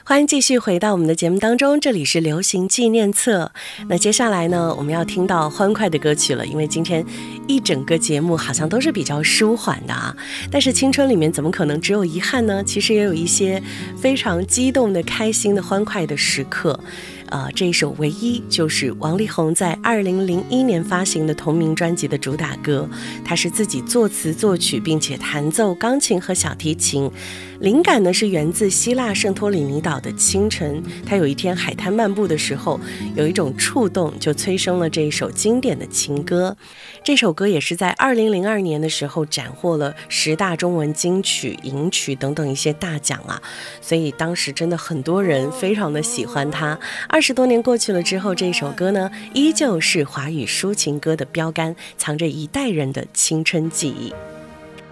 欢迎继续回到我们的节目当中，这里是流行纪念册。那接下来呢，我们要听到欢快的歌曲了，因为今天一整个节目好像都是比较舒缓的啊。但是青春里面怎么可能只有遗憾呢？其实也有一些非常激动的、开心的、欢快的时刻。这一首《唯一》就是王力宏在2001年发行的同名专辑的主打歌，他是自己作词作曲，并且弹奏钢琴和小提琴。灵感呢是源自希腊圣托里尼岛的清晨，他有一天海滩漫步的时候，有一种触动，就催生了这一首经典的情歌。这首歌也是在2002年的时候斩获了10大中文金曲、银曲等等一些大奖啊，所以当时真的很多人非常的喜欢它。20多年过去了之后，这首歌呢依旧是华语抒情歌的标杆，藏着一代人的青春记忆。